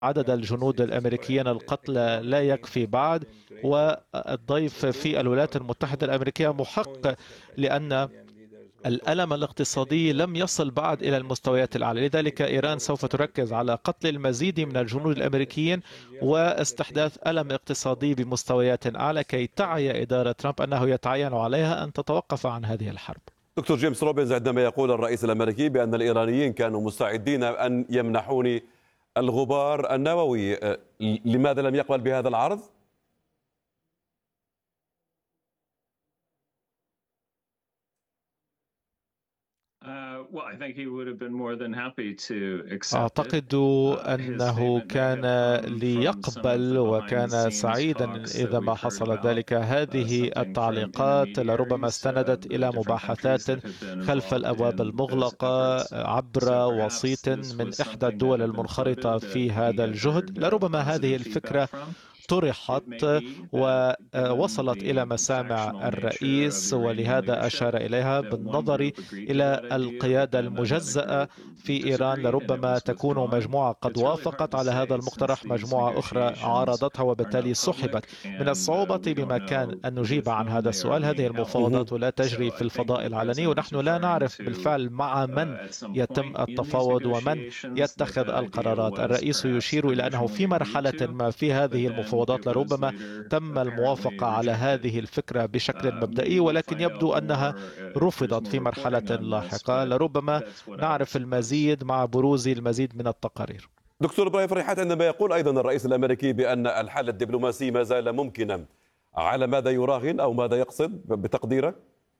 عدد الجنود الأمريكيين القتلى لا يكفي بعد، والضيف في الولايات المتحدة الأمريكية محق، لأن الألم الاقتصادي لم يصل بعد إلى المستويات الأعلى. لذلك إيران سوف تركز على قتل المزيد من الجنود الأمريكيين واستحداث ألم اقتصادي بمستويات أعلى كي تعي إدارة ترامب أنه يتعين عليها أن تتوقف عن هذه الحرب. دكتور جيمس روبنز، عندما يقول الرئيس الأمريكي بأن الإيرانيين كانوا مستعدين أن يمنحوني الغبار النووي، لماذا لم يقبل بهذا العرض؟ أعتقد أنه كان ليقبل وكان سعيدا إذا ما حصل ذلك. هذه التعليقات لربما استندت إلى مباحثات خلف الأبواب المغلقة عبر وسيط من إحدى الدول المنخرطة في هذا الجهد. لربما هذه الفكرة طرحت ووصلت إلى مسامع الرئيس، ولهذا أشار إليها بالنظر إلى القيادة المجزأة في إيران. لربما تكون مجموعة قد وافقت على هذا المقترح، مجموعة أخرى عارضتها وبالتالي سحبت. من الصعوبة بمكان أن نجيب عن هذا السؤال. هذه المفاوضات لا تجري في الفضاء العلني، ونحن لا نعرف بالفعل مع من يتم التفاوض ومن يتخذ القرارات. الرئيس يشير إلى أنه في مرحلة ما في هذه المفاوضات لربما تم الموافقة على هذه الفكرة بشكل مبدئي، ولكن يبدو أنها رفضت في مرحلة لاحقة. لربما نعرف المزيد مع بروز المزيد من التقارير. دكتور إبراهيم فريحات، عندما يقول أيضا الرئيس الأمريكي بأن الحل الدبلوماسي ما زال ممكنا، على ماذا يراهن أو ماذا يقصد بتقديرك؟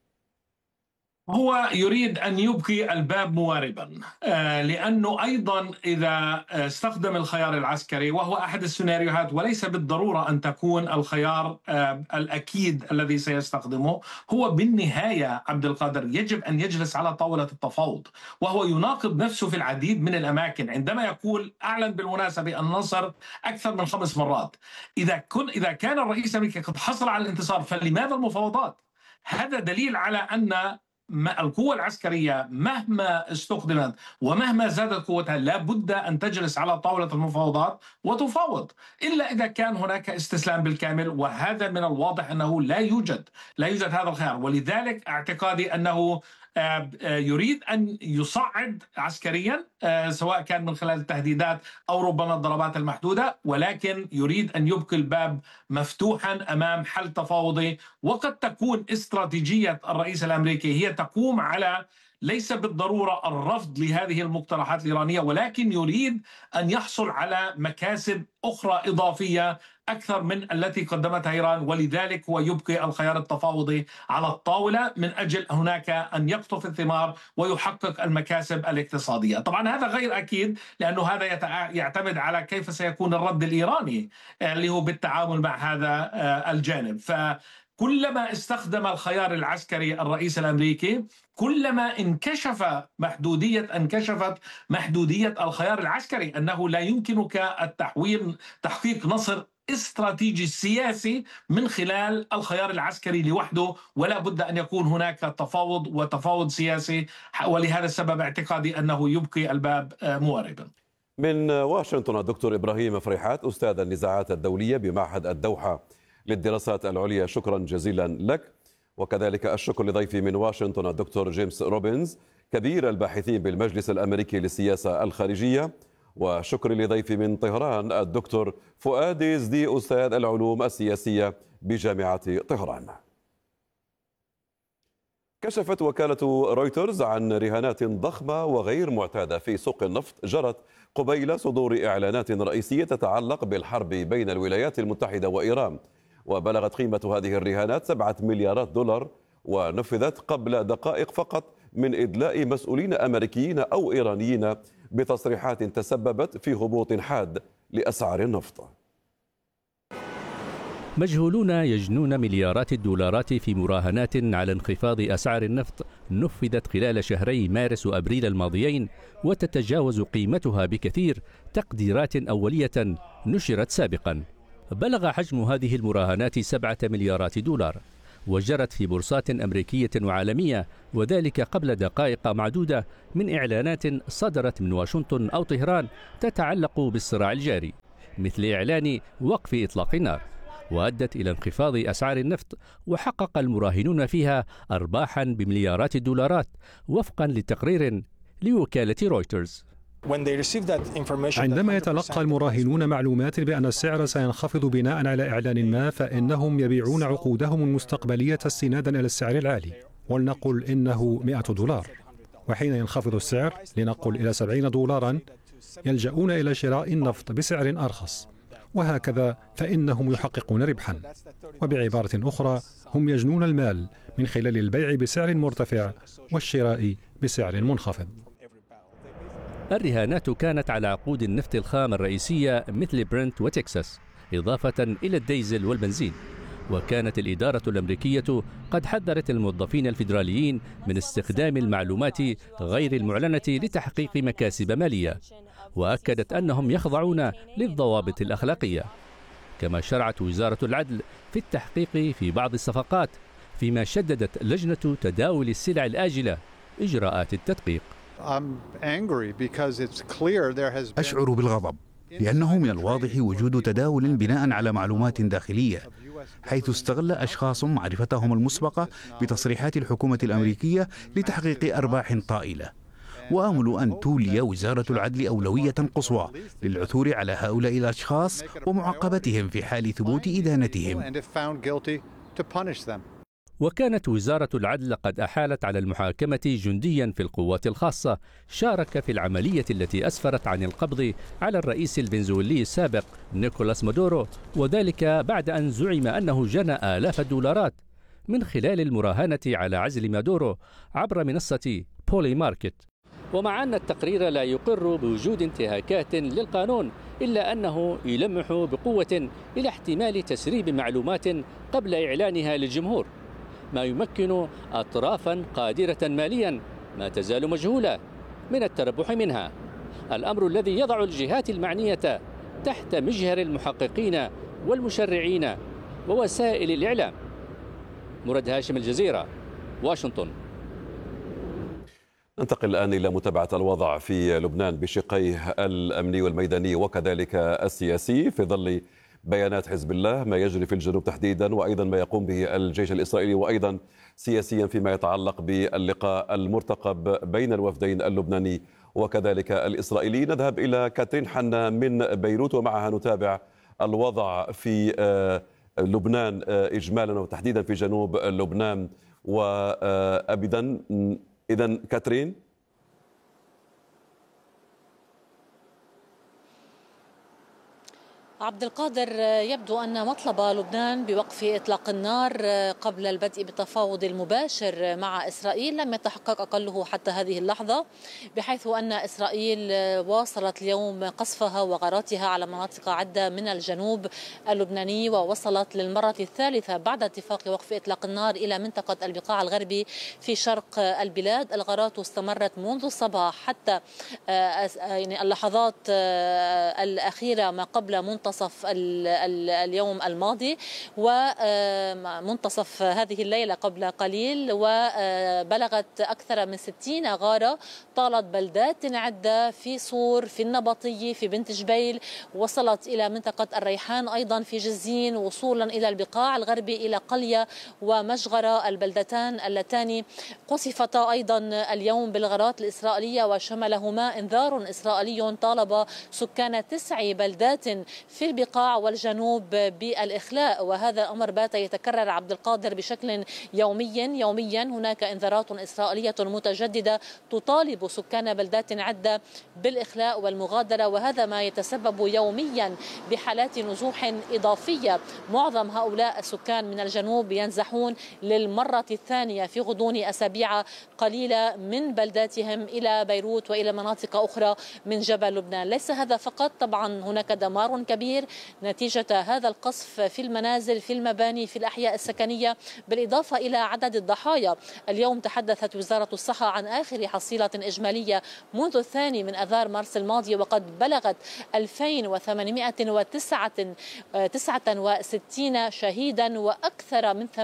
هو يريد أن يبقي الباب مواربا، لأنه أيضا إذا استخدم الخيار العسكري، وهو أحد السيناريوهات وليس بالضرورة أن تكون الخيار الأكيد الذي سيستخدمه، هو بالنهاية عبد القادر يجب أن يجلس على طاولة التفاوض، وهو يناقض نفسه في العديد من الأماكن عندما يقول أعلن بالمناسبة النصر أكثر من 5 مرات. إذا كان الرئيس الأمريكي قد حصل على الانتصار فلماذا المفاوضات؟ هذا دليل على أن القوة العسكرية مهما استخدمت ومهما زادت قوتها لا بد أن تجلس على طاولة المفاوضات وتفاوض، إلا إذا كان هناك استسلام بالكامل، وهذا من الواضح أنه لا يوجد هذا الخيار. ولذلك اعتقادي أنه يريد أن يصعد عسكريا، سواء كان من خلال التهديدات أو ربما الضربات المحدودة، ولكن يريد أن يبقي الباب مفتوحا أمام حل تفاوضي. وقد تكون استراتيجية الرئيس الأمريكي هي تقوم على ليس بالضرورة الرفض لهذه المقترحات الإيرانية، ولكن يريد أن يحصل على مكاسب أخرى إضافية أكثر من التي قدمتها إيران، ولذلك هو يبقي الخيار التفاوضي على الطاولة من أجل هناك أن يقطف الثمار ويحقق المكاسب الاقتصادية. طبعا هذا غير أكيد، لأنه هذا يعتمد على كيف سيكون الرد الإيراني اللي هو بالتعامل مع هذا الجانب. كلما استخدم الخيار العسكري الرئيس الأمريكي كلما انكشفت محدودية الخيار العسكري، أنه لا يمكنك تحقيق نصر استراتيجي سياسي من خلال الخيار العسكري لوحده، ولا بد أن يكون هناك تفاوض وتفاوض سياسي. ولهذا السبب اعتقادي أنه يبقي الباب مواربا. من واشنطن الدكتور إبراهيم فريحات، أستاذ النزاعات الدولية بمعهد الدوحة للدراسات العليا، شكرا جزيلا لك. وكذلك الشكر لضيفي من واشنطن الدكتور جيمس روبنز، كبير الباحثين بالمجلس الأمريكي للسياسة الخارجية. وشكر لضيفي من طهران الدكتور فؤاد زدي، أستاذ العلوم السياسية بجامعة طهران. كشفت وكالة رويترز عن رهانات ضخمة وغير معتادة في سوق النفط جرت قبيل صدور إعلانات رئيسية تتعلق بالحرب بين الولايات المتحدة وإيران، وبلغت قيمة هذه الرهانات 7 مليارات دولار، ونفذت قبل دقائق فقط من إدلاء مسؤولين أمريكيين أو إيرانيين بتصريحات تسببت في هبوط حاد لأسعار النفط. مجهولون يجنون مليارات الدولارات في مراهنات على انخفاض أسعار النفط نفذت خلال شهري مارس وأبريل الماضيين، وتتجاوز قيمتها بكثير تقديرات أولية نشرت سابقا. بلغ حجم هذه المراهنات 7 مليارات دولار، وجرت في بورصات أمريكية وعالمية، وذلك قبل دقائق معدودة من إعلانات صدرت من واشنطن أو طهران تتعلق بالصراع الجاري، مثل إعلان وقف إطلاق النار، وأدت إلى انخفاض أسعار النفط، وحقق المراهنون فيها أرباحا بمليارات الدولارات وفقا لتقرير لوكالة رويترز. عندما يتلقى المراهنون معلومات بأن السعر سينخفض بناء على إعلان ما، فإنهم يبيعون عقودهم المستقبلية استنادا إلى السعر العالي، ولنقل إنه $100، وحين ينخفض السعر لنقل إلى $70 يلجؤون إلى شراء النفط بسعر أرخص، وهكذا فإنهم يحققون ربحا. وبعبارة أخرى هم يجنون المال من خلال البيع بسعر مرتفع والشراء بسعر منخفض. الرهانات كانت على عقود النفط الخام الرئيسية مثل برنت وتكساس، إضافة إلى الديزل والبنزين. وكانت الإدارة الأمريكية قد حذرت الموظفين الفيدراليين من استخدام المعلومات غير المعلنة لتحقيق مكاسب مالية، وأكدت أنهم يخضعون للضوابط الأخلاقية. كما شرعت وزارة العدل في التحقيق في بعض الصفقات، فيما شددت لجنة تداول السلع الآجلة إجراءات التدقيق. أشعر بالغضب لأنه من الواضح وجود تداول بناء على معلومات داخلية، حيث استغل أشخاص معرفتهم المسبقة بتصريحات الحكومة الأمريكية لتحقيق أرباح طائلة. وآمل أن تولي وزارة العدل أولوية قصوى للعثور على هؤلاء الأشخاص ومعاقبتهم في حال ثبوت إدانتهم. وكانت وزارة العدل قد أحالت على المحاكمة جنديا في القوات الخاصة شارك في العملية التي أسفرت عن القبض على الرئيس الفنزويلي السابق نيكولاس مادورو، وذلك بعد أن زعم أنه جنى آلاف الدولارات من خلال المراهنة على عزل مادورو عبر منصة بولي ماركت. ومع أن التقرير لا يقر بوجود انتهاكات للقانون، إلا أنه يلمح بقوة إلى احتمال تسريب معلومات قبل إعلانها للجمهور، ما يمكن أطرافا قادرة ماليا ما تزال مجهولة من التربح منها، الأمر الذي يضع الجهات المعنية تحت مجهر المحققين والمشرعين ووسائل الإعلام. مراد هاشم، الجزيرة، واشنطن. ننتقل الآن إلى متابعة الوضع في لبنان بشقيه الأمني والميداني وكذلك السياسي، في ظل بيانات حزب الله، ما يجري في الجنوب تحديدا، وأيضا ما يقوم به الجيش الإسرائيلي، وأيضا سياسيا فيما يتعلق باللقاء المرتقب بين الوفدين اللبناني وكذلك الإسرائيلي. نذهب إلى كاترين حنا من بيروت، ومعها نتابع الوضع في لبنان إجمالا وتحديدا في جنوب لبنان وأبدا. إذن كاترين. عبد القادر، يبدو أن مطلب لبنان بوقف إطلاق النار قبل البدء بالتفاوض المباشر مع إسرائيل لم يتحقق أقله حتى هذه اللحظة، بحيث أن إسرائيل واصلت اليوم قصفها وغاراتها على مناطق عدة من الجنوب اللبناني، ووصلت للمرة الثالثة بعد اتفاق وقف إطلاق النار إلى منطقة البقاع الغربي في شرق البلاد. الغارات استمرت منذ الصباح حتى يعني اللحظات الأخيرة ما قبل منتصف اليوم الماضي ومنتصف هذه الليلة قبل قليل، وبلغت أكثر من 60 غارة طالت بلدات عدة في صور، في النبطية، في بنت جبيل، وصلت إلى منطقة الريحان أيضا في جزين، وصولا إلى البقاع الغربي إلى قلية ومشغرة، البلدتان اللتان قصفتا أيضا اليوم بالغارات الإسرائيلية، وشملهما إنذار إسرائيلي طالب سكان 9 بلدات في البقاع والجنوب بالإخلاء. وهذا الأمر بات يتكرر عبد القادر بشكل يوميا هناك إنذارات إسرائيلية متجددة تطالب سكان بلدات عدة بالإخلاء والمغادرة، وهذا ما يتسبب يوميا بحالات نزوح إضافية. معظم هؤلاء السكان من الجنوب ينزحون للمرة الثانية في غضون أسابيع قليلة من بلداتهم إلى بيروت وإلى مناطق أخرى من جبل لبنان. ليس هذا فقط، طبعا هناك دمار كبير كبير نتيجة هذا القصف في المنازل، في المباني، في الأحياء السكنية، بالإضافة إلى عدد الضحايا. اليوم تحدثت وزارة الصحة عن آخر حصيلة إجمالية منذ 2 من آذار مارس الماضي، وقد بلغت 2869 شهيدا وأكثر من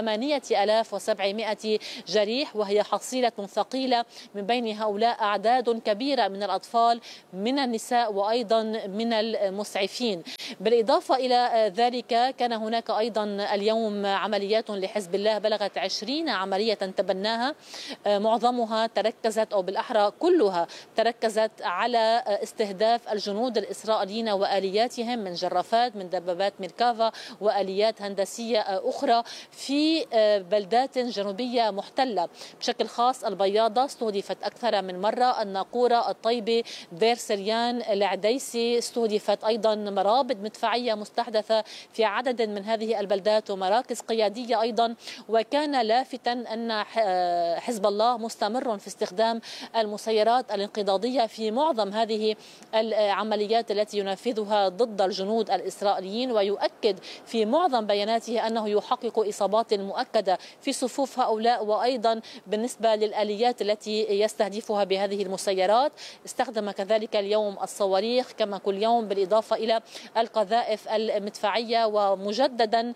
8700 جريح، وهي حصيلة ثقيلة. من بين هؤلاء أعداد كبيرة من الأطفال، من النساء، وأيضا من المسعفين. بالإضافة إلى ذلك كان هناك أيضا اليوم عمليات لحزب الله بلغت 20 عملية تبناها، معظمها تركزت أو بالأحرى كلها تركزت على استهداف الجنود الإسرائيليين وآلياتهم من جرافات، من دبابات ميركافا وآليات هندسية أخرى في بلدات جنوبية محتلة. بشكل خاص البياضة استهدفت أكثر من مرة، الناقورة، الطيبة، دير سريان، العديسي، استهدفت أيضا مرابط مدفعية مستحدثة في عدد من هذه البلدات ومراكز قيادية أيضا. وكان لافتا أن حزب الله مستمر في استخدام المسيرات الانقضاضية في معظم هذه العمليات التي ينفذها ضد الجنود الإسرائيليين، ويؤكد في معظم بياناته أنه يحقق إصابات مؤكدة في صفوف هؤلاء. وأيضا بالنسبة للآليات التي يستهدفها بهذه المسيرات، استخدم كذلك اليوم الصواريخ كما كل يوم، بالإضافة إلى القذائف المدفعية. ومجددا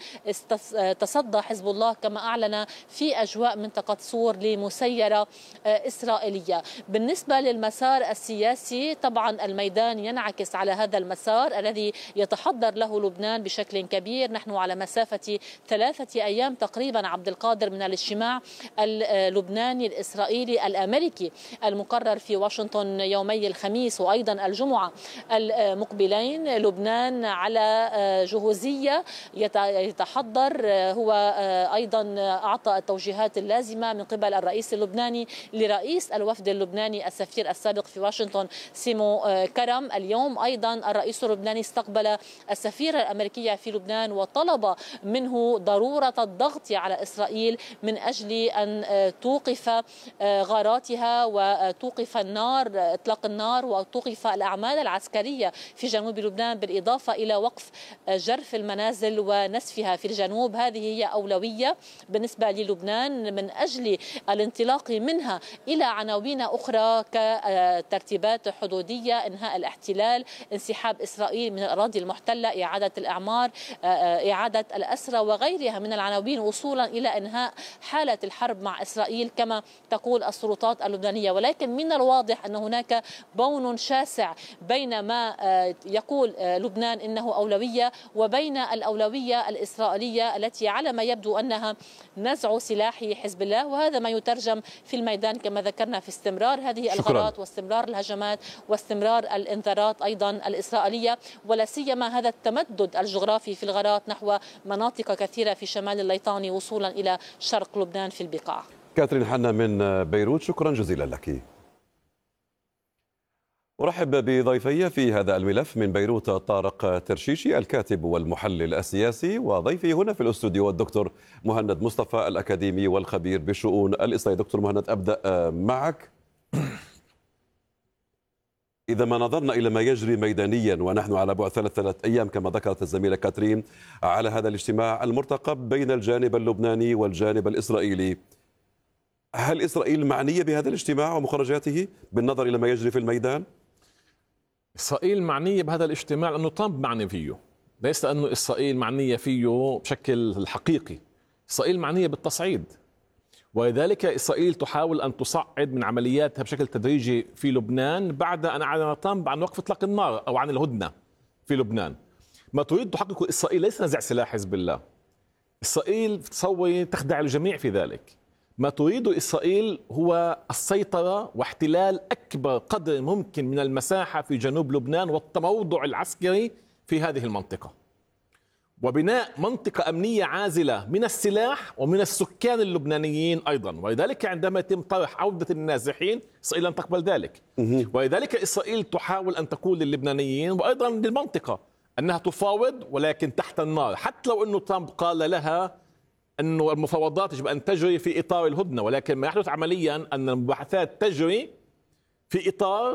تصدى حزب الله كما أعلن في أجواء منطقة صور لمسيرة إسرائيلية. بالنسبة للمسار السياسي، طبعا الميدان ينعكس على هذا المسار الذي يتحضر له لبنان بشكل كبير. نحن على مسافة 3 أيام تقريبا عبد القادر من الاجتماع اللبناني الإسرائيلي الأمريكي المقرر في واشنطن يومي الخميس وأيضا الجمعة المقبلين. لبنان على جهوزية يتحضر، هو أيضا أعطى التوجيهات اللازمة من قبل الرئيس اللبناني لرئيس الوفد اللبناني السفير السابق في واشنطن سيمو كرم. اليوم أيضا الرئيس اللبناني استقبل السفيرة الأمريكية في لبنان وطلب منه ضرورة الضغط على إسرائيل من أجل أن توقف غاراتها وتوقف النار، إطلاق النار، وتوقف الأعمال العسكرية في جنوب لبنان، بالإضافة إلى وقف جرف المنازل ونسفها في الجنوب. هذه هي أولوية بالنسبة للبنان من أجل الانطلاق منها إلى عناوين أخرى كترتيبات حدودية، إنهاء الاحتلال، انسحاب إسرائيل من الأراضي المحتلة، إعادة الأعمار، إعادة الأسرى وغيرها من العناوين، وصولا إلى إنهاء حالة الحرب مع إسرائيل كما تقول السلطات اللبنانية. ولكن من الواضح أن هناك بون شاسع بين ما يقول لبنان إنه أولوية وبين الأولوية الإسرائيلية التي على ما يبدو أنها نزع سلاح حزب الله. وهذا ما يترجم في الميدان كما ذكرنا في استمرار هذه الغارات واستمرار الهجمات واستمرار الانذارات أيضا الإسرائيلية، ولا سيما هذا التمدد الجغرافي في الغارات نحو مناطق كثيرة في شمال الليطاني وصولا إلى شرق لبنان في البقاع. كاترين حنا من بيروت، شكرا جزيلا لك. أرحب بضيفي في هذا الملف من بيروت طارق ترشيشي الكاتب والمحلل السياسي، وضيفي هنا في الاستوديو الدكتور مهند مصطفى الأكاديمي والخبير بالشؤون الإسرائيلية. دكتور مهند، أبدأ معك. إذا ما نظرنا إلى ما يجري ميدانيا ونحن على بعد 3 أيام كما ذكرت الزميلة كاترين على هذا الاجتماع المرتقب بين الجانب اللبناني والجانب الإسرائيلي، هل إسرائيل معنية بهذا الاجتماع ومخرجاته بالنظر إلى ما يجري في الميدان؟ إسرائيل معنية بهذا الاجتماع لأنه ترامب معني فيه، ليس لأنه إسرائيل معنية فيه بشكل حقيقي. إسرائيل معنية بالتصعيد، ولذلك إسرائيل تحاول أن تصعد من عملياتها بشكل تدريجي في لبنان بعد أن أعلن ترامب عن وقف إطلاق النار أو عن الهدنة في لبنان. ما تريد تحققه إسرائيل ليس نزع سلاح حزب الله، إسرائيل تسوي تخدع الجميع في ذلك. ما تريده إسرائيل هو السيطرة واحتلال أكبر قدر ممكن من المساحة في جنوب لبنان والتموضع العسكري في هذه المنطقة، وبناء منطقة أمنية عازلة من السلاح ومن السكان اللبنانيين أيضا. ولذلك عندما يتم طرح عودة النازحين إسرائيل لن تقبل ذلك. ولذلك إسرائيل تحاول أن تقول للبنانيين وأيضا للمنطقة أنها تفاوض ولكن تحت النار، حتى لو أنه ترامب قال لها أنه المفاوضات يجب أن تجري في إطار الهدنة، ولكن ما يحدث عمليا أن المباحثات تجري في إطار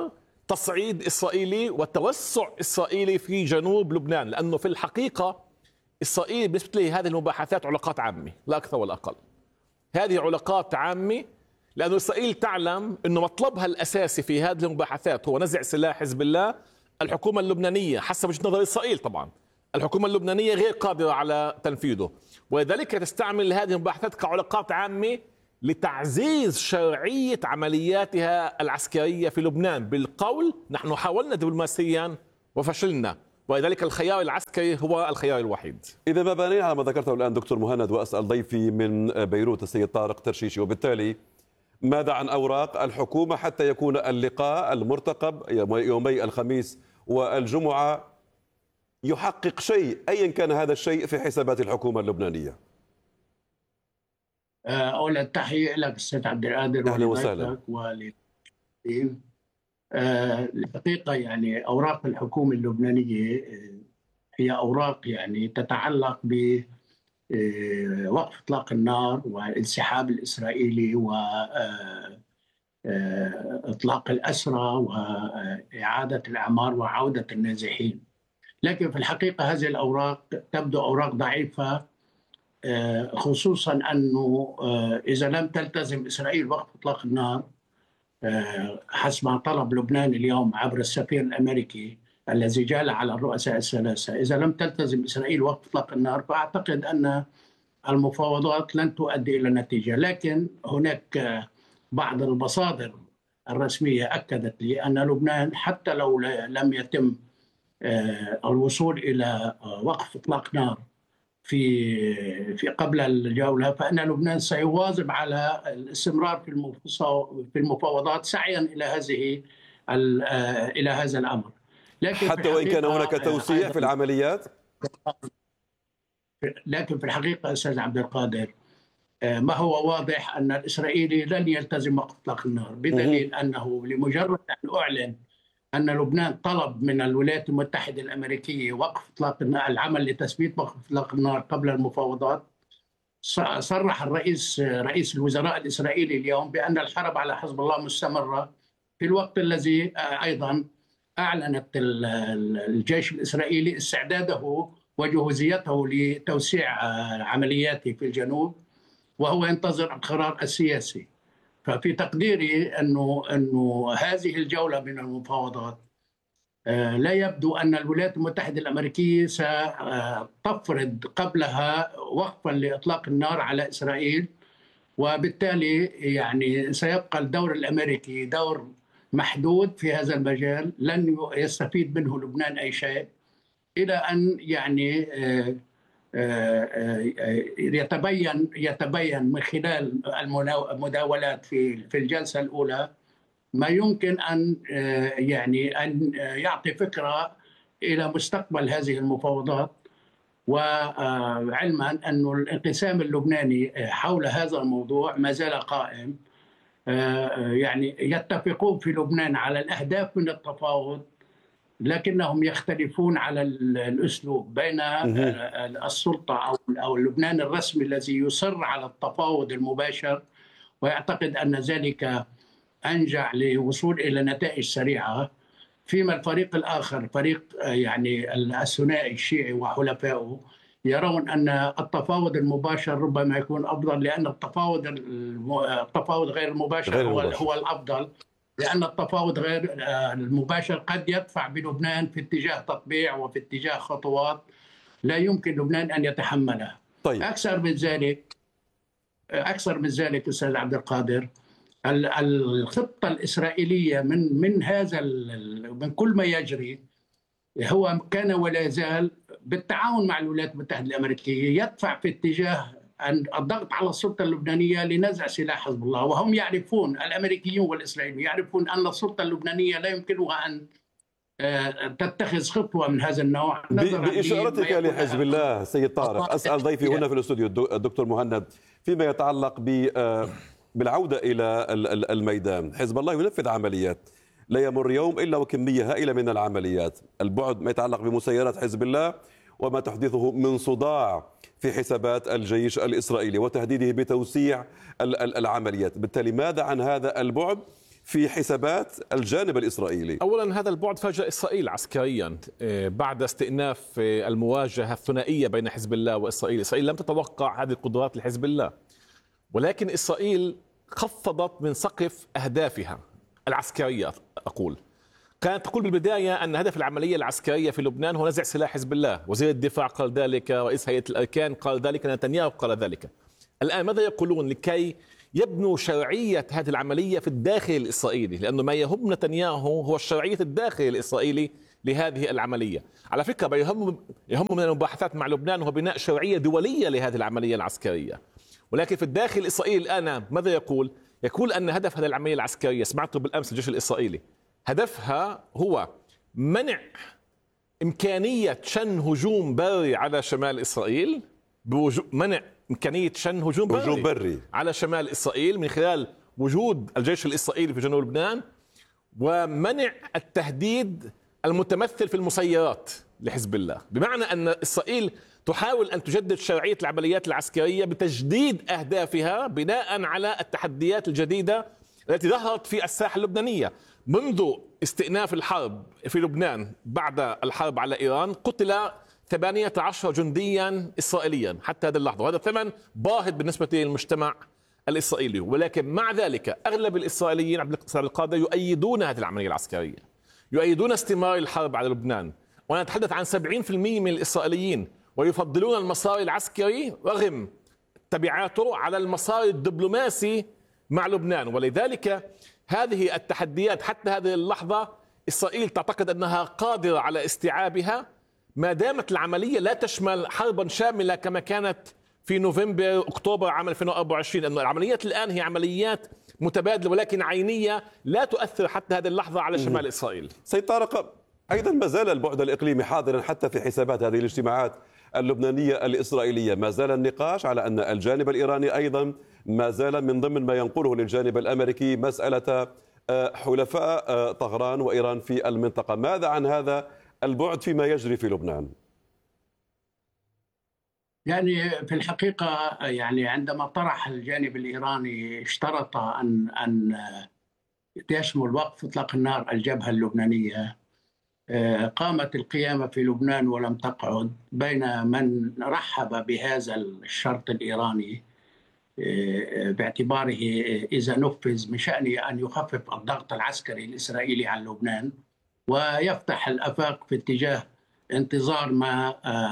تصعيد إسرائيلي وتوسع إسرائيلي في جنوب لبنان، لأنه في الحقيقة إسرائيل بالنسبة لي هذه المباحثات علاقات عامة لا أكثر ولا أقل. هذه علاقات عامة لأن إسرائيل تعلم أنه مطلبها الأساسي في هذه المباحثات هو نزع سلاح حزب الله. الحكومة اللبنانية حسب وجهة نظر إسرائيل طبعا الحكومة اللبنانية غير قادرة على تنفيذه، ولذلك تستعمل هذه المباحثات كعلاقات عامة لتعزيز شرعية عملياتها العسكرية في لبنان. بالقول نحن حاولنا دبلوماسيا وفشلنا، ولذلك الخيار العسكري هو الخيار الوحيد. إذا ما بنينا على ما ذكرته الآن دكتور مهند، وأسأل ضيفي من بيروت السيد طارق ترشيشي، وبالتالي ماذا عن أوراق الحكومة حتى يكون اللقاء المرتقب يومي الخميس والجمعة يحقق شيء أيا كان هذا الشيء في حسابات الحكومة اللبنانية؟ أولا تحية لك أستاذ عبد القادر، أهلا وسهلا. الحقيقة يعني أوراق الحكومة اللبنانية هي أوراق يعني تتعلق بوقف إطلاق النار والانسحاب الإسرائيلي وإطلاق الأسرى وإعادة الأعمار وعودة النازحين. لكن في الحقيقة هذه الأوراق تبدو أوراق ضعيفة، خصوصا أنه إذا لم تلتزم إسرائيل وقف إطلاق النار حسب ما طلب لبنان اليوم عبر السفير الأمريكي الذي جال على الرؤساء الثلاثة، إذا لم تلتزم إسرائيل وقف إطلاق النار فأعتقد أن المفاوضات لن تؤدي إلى نتيجة. لكن هناك بعض المصادر الرسمية أكدت لي أن لبنان حتى لو لم يتم الوصول إلى وقف إطلاق نار في قبل الجولة، فإن لبنان سيواظب على الاستمرار في المفاوضات سعيا إلى هذا الأمر. لكن حتى وإن كان هناك توسيع في العمليات. لكن في الحقيقة أستاذ عبد القادر ما هو واضح أن الإسرائيلي لن يلتزم وقف إطلاق النار، بدليل أنه لمجرد أن أعلن أن لبنان طلب من الولايات المتحدة الأمريكية وقف إطلاق النار، العمل لتثبيت وقف إطلاق النار قبل المفاوضات، صرح رئيس الوزراء الإسرائيلي اليوم بأن الحرب على حزب الله مستمرة، في الوقت الذي أيضا أعلنت الجيش الإسرائيلي استعداده وجهوزيته لتوسيع عملياته في الجنوب، وهو ينتظر القرار السياسي. ففي تقديري أنه هذه الجولة من المفاوضات لا يبدو أن الولايات المتحدة الأمريكية ستفرض قبلها وقفا لإطلاق النار على إسرائيل، وبالتالي يعني سيبقى الدور الأمريكي دور محدود في هذا المجال، لن يستفيد منه لبنان أي شيء إلى أن يعني يتبين من خلال المداولات في الجلسة الأولى ما يمكن أن يعطي فكرة إلى مستقبل هذه المفاوضات. وعلما أن الانقسام اللبناني حول هذا الموضوع ما زال قائم، يعني يتفقون في لبنان على الأهداف من التفاوض، لكنهم يختلفون على الأسلوب بين السلطة أو لبنان الرسمي الذي يصر على التفاوض المباشر ويعتقد أن ذلك أنجع للوصول إلى نتائج سريعة، فيما الفريق الآخر فريق يعني الثنائي الشيعي وحلفائه يرون أن التفاوض المباشر ربما يكون أفضل، لأن التفاوض غير المباشر هو الأفضل، لأن التفاوض غير المباشر قد يدفع بلبنان في اتجاه تطبيع وفي اتجاه خطوات لا يمكن لبنان أن يتحملها. طيب. أكثر من ذلك أستاذ عبد القادر، الخطة الإسرائيلية من كل ما يجري هو كان ولا يزال بالتعاون مع الولايات المتحدة الأمريكية يدفع في اتجاه الضغط على السلطة اللبنانية لنزع سلاح حزب الله، وهم يعرفون، الأمريكيون والإسرائيليون يعرفون أن السلطة اللبنانية لا يمكنها أن تتخذ خطوة من هذا النوع. بإشارتك لحزب الله سيد طارق، أسأل ضيفي هنا في الاستوديو الدكتور مهند فيما يتعلق بالعودة إلى الميدان. حزب الله ينفذ عمليات، لا يمر يوم إلا وكمية هائلة من العمليات، البعد ما يتعلق بمسيرات حزب الله وما تحدثه من صداع في حسابات الجيش الإسرائيلي وتهديده بتوسيع العمليات. بالتالي ماذا عن هذا البعد في حسابات الجانب الإسرائيلي؟ أولا هذا البعد فاجأ إسرائيل عسكريا بعد استئناف المواجهة الثنائية بين حزب الله وإسرائيل. إسرائيل لم تتوقع هذه القدرات لحزب الله، ولكن إسرائيل خفضت من سقف أهدافها العسكرية. أقول كانت تقول بالبداية أن هدف العملية العسكرية في لبنان هو نزع سلاح حزب الله. وزير الدفاع قال ذلك، رئيس هيئة الأركان قال ذلك، نتنياهو قال ذلك. الآن ماذا يقولون لكي يبنوا شرعية هذه العملية في الداخل الإسرائيلي؟ لأنه ما يهم نتنياهو هو الشرعية الداخل الإسرائيلي لهذه العملية. على فكرة يهم من المباحثات مع لبنان هو بناء شرعية دولية لهذه العملية العسكرية. ولكن في الداخل الإسرائيلي الآن ماذا يقول؟ يقول أن هدف هذه العملية العسكرية، سمعته بالأمس الجيش الإسرائيلي، هدفها هو منع إمكانية شن هجوم بري على شمال إسرائيل، منع إمكانية شن هجوم بري على شمال إسرائيل من خلال وجود الجيش الإسرائيلي في جنوب لبنان، ومنع التهديد المتمثل في المسيرات لحزب الله. بمعنى أن إسرائيل تحاول أن تجدد شرعية العمليات العسكرية بتجديد أهدافها بناء على التحديات الجديدة التي ظهرت في الساحة اللبنانية. منذ استئناف الحرب في لبنان بعد الحرب على إيران قتل 18 جنديا إسرائيليا حتى هذه اللحظة، وهذا ثمن باهظ بالنسبة للمجتمع الإسرائيلي. ولكن مع ذلك أغلب الإسرائيليين عبد القادر يؤيدون هذه العملية العسكرية، يؤيدون استمرار الحرب على لبنان. وأنا أتحدث عن 70% من الإسرائيليين، ويفضلون المسار العسكري رغم تبعاته على المسار الدبلوماسي مع لبنان. ولذلك هذه التحديات حتى هذه اللحظة إسرائيل تعتقد أنها قادرة على استيعابها ما دامت العملية لا تشمل حربا شاملة كما كانت في نوفمبر أكتوبر عام 2024. أن العمليات الآن هي عمليات متبادلة ولكن عينية لا تؤثر حتى هذه اللحظة على شمال إسرائيل. سيد طارق، أيضا ما زال البعد الإقليمي حاضرا حتى في حسابات هذه الاجتماعات اللبنانية الإسرائيلية. ما زال النقاش على أن الجانب الإيراني أيضا ما زال من ضمن ما ينقله للجانب الأمريكي مسألة حلفاء طهران وإيران في المنطقة. ماذا عن هذا البعد فيما يجري في لبنان؟ يعني في الحقيقة يعني عندما طرح الجانب الإيراني اشترط أن يشمل وقف إطلاق النار الجبهة اللبنانية، قامت القيامة في لبنان ولم تقعد بين من رحب بهذا الشرط الإيراني باعتباره إذا نفذ من شأنه أن يخفف الضغط العسكري الإسرائيلي على لبنان ويفتح الآفاق في اتجاه انتظار ما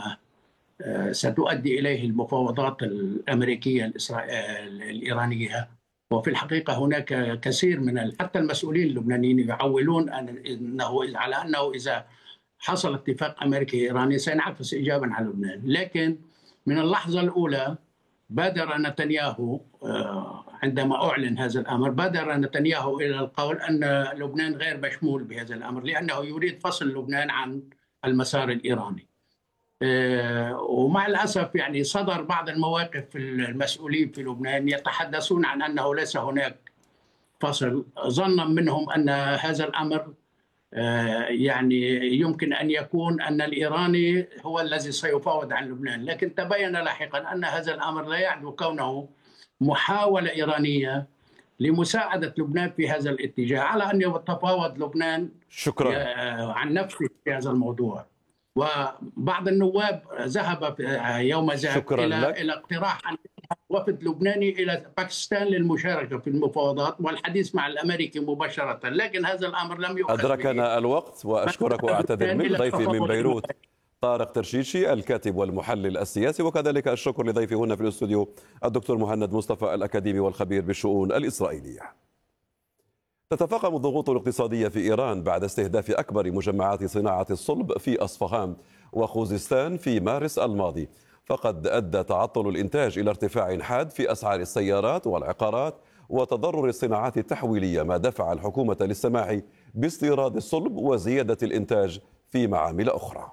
ستؤدي إليه المفاوضات الأمريكية الإيرانية. وفي الحقيقة هناك كثير من حتى المسؤولين اللبنانيين يعولون على أنه إذا حصل اتفاق أمريكي إيراني سينعكس إيجابا على لبنان. لكن من اللحظة الأولى بادر نتنياهو عندما أعلن هذا الأمر، بادر نتنياهو إلى القول أن لبنان غير مشمول بهذا الأمر لأنه يريد فصل لبنان عن المسار الإيراني. ومع الأسف يعني صدر بعض المواقف المسؤولين في لبنان يتحدثون عن أنه ليس هناك فصل، ظنا منهم أن هذا الأمر يعني يمكن أن يكون أن الإيراني هو الذي سيفاوض عن لبنان. لكن تبين لاحقا أن هذا الأمر لا يعدو كونه محاولة إيرانية لمساعدة لبنان في هذا الاتجاه على أن يتفاوض لبنان عن نفسه في هذا الموضوع. وبعض النواب ذهب يوم ذاك إلى اقتراح أن وفد لبناني إلى باكستان للمشاركة في المفاوضات والحديث مع الأمريكي مباشرة، لكن هذا الأمر لم يؤخذ. أدركنا الوقت وأشكرك وأعتذر من ضيفي من بيروت طارق ترشيشي الكاتب والمحلل السياسي، وكذلك الشكر لضيفي هنا في الاستوديو الدكتور مهند مصطفى الأكاديمي والخبير بالشؤون الإسرائيلية. تتفاقم الضغوط الاقتصادية في إيران بعد استهداف أكبر مجمعات صناعة الصلب في أصفهان وخوزستان في مارس الماضي، فقد أدى تعطل الإنتاج إلى ارتفاع حاد في أسعار السيارات والعقارات وتضرر الصناعات التحويلية، ما دفع الحكومة للسماح باستيراد الصلب وزيادة الإنتاج في معامل أخرى.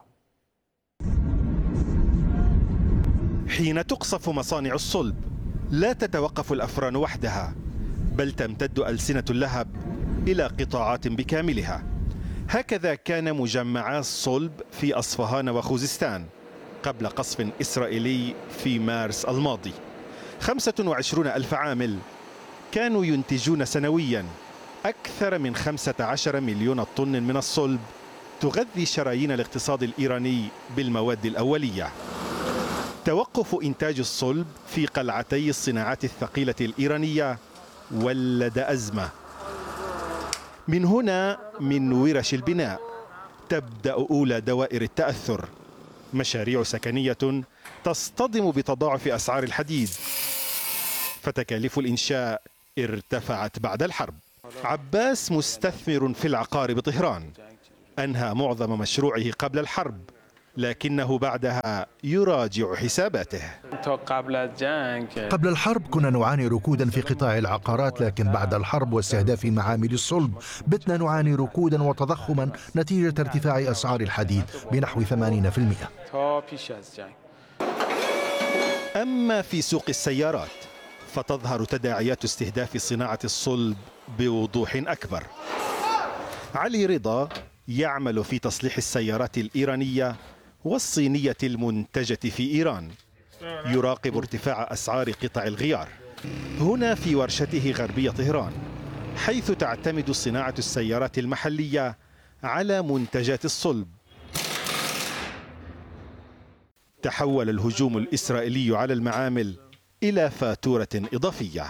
حين تقصف مصانع الصلب لا تتوقف الأفران وحدها، بل تمتد ألسنة اللهب إلى قطاعات بكاملها. هكذا كان مجمعا الصلب في أصفهان وخوزستان قبل قصف إسرائيلي في مارس الماضي. 25,000 عامل كانوا ينتجون سنويا أكثر من 15 مليون طن من الصلب تغذي شرايين الاقتصاد الإيراني بالمواد الأولية. توقف إنتاج الصلب في قلعتي الصناعات الثقيلة الإيرانية ولد أزمة. من هنا من ورش البناء تبدأ أولى دوائر التأثر. مشاريع سكنية تصطدم بتضاعف أسعار الحديد، فتكاليف الإنشاء ارتفعت بعد الحرب. عباس مستثمر في العقار بطهران، أنهى معظم مشروعه قبل الحرب، لكنه بعدها يراجع حساباته. قبل الحرب كنا نعاني ركودا في قطاع العقارات، لكن بعد الحرب واستهداف معامل الصلب بتنا نعاني ركودا وتضخما نتيجة ارتفاع أسعار الحديد بنحو 80%. أما في سوق السيارات فتظهر تداعيات استهداف صناعة الصلب بوضوح أكبر. علي رضا يعمل في تصليح السيارات الإيرانية والصينية المنتجة في إيران، يراقب ارتفاع أسعار قطع الغيار. هنا في ورشته غربية طهران، حيث تعتمد صناعة السيارات المحلية على منتجات الصلب. تحول الهجوم الإسرائيلي على المعامل إلى فاتورة إضافية.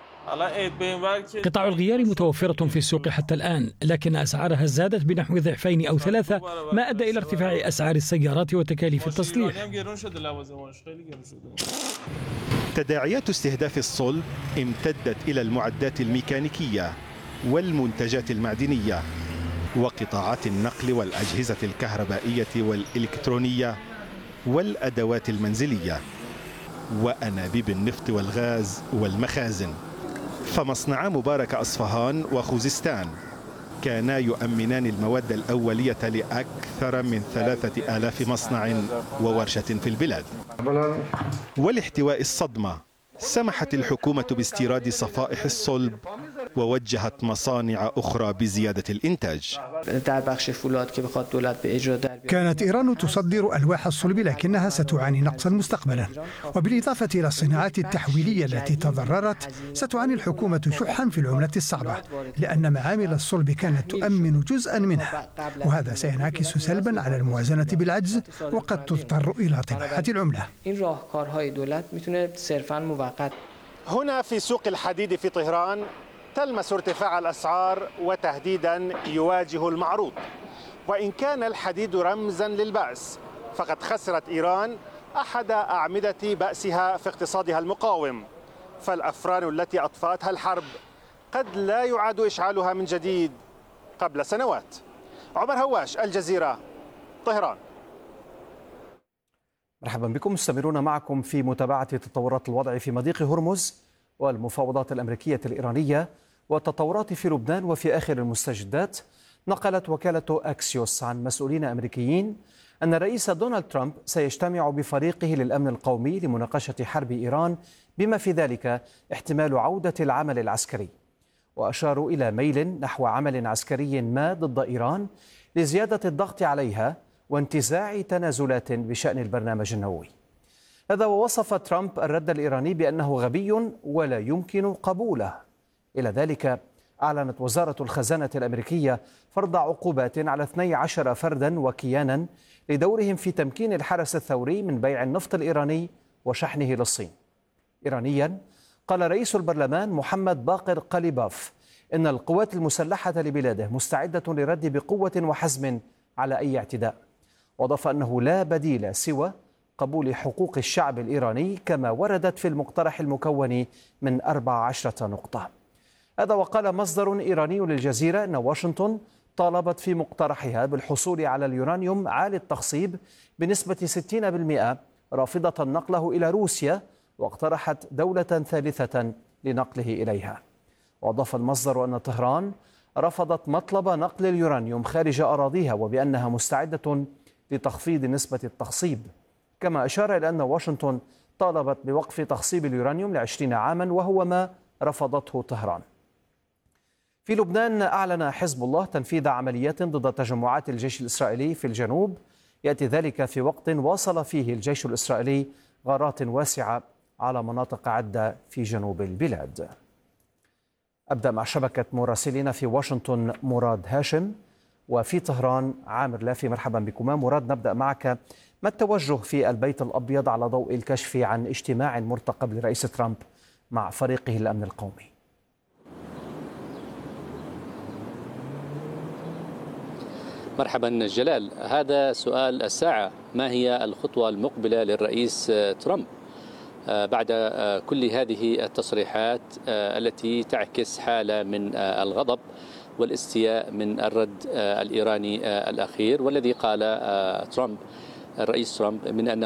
قطع الغيار متوفرة في السوق حتى الآن، لكن أسعارها زادت بنحو ضعفين أو ثلاثة، ما أدى إلى ارتفاع أسعار السيارات وتكاليف التصليح. تداعيات استهداف الصلب امتدت إلى المعدات الميكانيكية والمنتجات المعدنية وقطاعات النقل والأجهزة الكهربائية والإلكترونية والأدوات المنزلية وأنابيب النفط والغاز والمخازن. فمصنعا مبارك أصفهان وخوزستان كانا يؤمنان المواد الأولية لأكثر من 3000 مصنع وورشة في البلاد. ولاحتواء الصدمة سمحت الحكومة باستيراد صفائح الصلب ووجهت مصانع أخرى بزيادة الإنتاج. كانت إيران تصدر ألواح الصلب، لكنها ستعاني نقصا مستقبلا، وبالإضافة إلى الصناعات التحويلية التي تضررت ستعاني الحكومة شحا في العملة الصعبة، لأن معامل الصلب كانت تؤمن جزءا منها، وهذا سينعكس سلبا على الموازنة بالعجز، وقد تضطر إلى طباعة العملة. هنا في سوق الحديد في طهران تلمس ارتفاع الأسعار وتهديدا يواجه المعروض. وإن كان الحديد رمزا للبأس، فقد خسرت إيران أحد أعمدة بأسها في اقتصادها المقاوم، فالأفران التي أطفأتها الحرب قد لا يعاد إشعالها من جديد قبل سنوات. عمر هواش، الجزيرة، طهران. مرحبا بكم، مستمرون معكم في متابعة تطورات الوضع في مضيق هرمز والمفاوضات الأمريكية الإيرانية والتطورات في لبنان. وفي آخر المستجدات نقلت وكالة أكسيوس عن مسؤولين أمريكيين أن الرئيس دونالد ترامب سيجتمع بفريقه للأمن القومي لمناقشة حرب إيران، بما في ذلك احتمال عودة العمل العسكري. وأشاروا إلى ميل نحو عمل عسكري ما ضد إيران لزيادة الضغط عليها وانتزاع تنازلات بشأن البرنامج النووي. هذا ووصف ترامب الرد الإيراني بأنه غبي ولا يمكن قبوله. إلى ذلك أعلنت وزارة الخزانة الأمريكية فرض عقوبات على 12 فردا وكيانا لدورهم في تمكين الحرس الثوري من بيع النفط الإيراني وشحنه للصين. إيرانيا قال رئيس البرلمان محمد باقر قليباف إن القوات المسلحة لبلاده مستعدة للرد بقوة وحزم على أي اعتداء، وأضاف أنه لا بديل سوى قبول حقوق الشعب الإيراني كما وردت في المقترح المكون من 14 نقطة. هذا وقال مصدر إيراني للجزيرة أن واشنطن طالبت في مقترحها بالحصول على اليورانيوم عالي التخصيب بنسبة 60% رافضة نقله إلى روسيا، واقترحت دولة ثالثة لنقله إليها. وأضاف المصدر أن طهران رفضت مطلب نقل اليورانيوم خارج أراضيها وبأنها مستعدة لتخفيض نسبة التخصيب، كما أشار إلى أن واشنطن طالبت بوقف تخصيب اليورانيوم ل20 عاما وهو ما رفضته طهران. في لبنان أعلن حزب الله تنفيذ عمليات ضد تجمعات الجيش الإسرائيلي في الجنوب، يأتي ذلك في وقت واصل فيه الجيش الإسرائيلي غارات واسعة على مناطق عدة في جنوب البلاد. أبدأ مع شبكة مراسلين في واشنطن مراد هاشم، وفي طهران عامر لافي. مرحبا بكما. مراد، نبدأ معك. ما التوجه في البيت الأبيض على ضوء الكشف عن اجتماع مرتقب لرئيس ترامب مع فريقه الأمن القومي؟ مرحبا جلال، هذا سؤال الساعة. ما هي الخطوة المقبلة للرئيس ترامب بعد كل هذه التصريحات التي تعكس حالة من الغضب والاستياء من الرد الإيراني الأخير، والذي قال الرئيس ترامب من أنه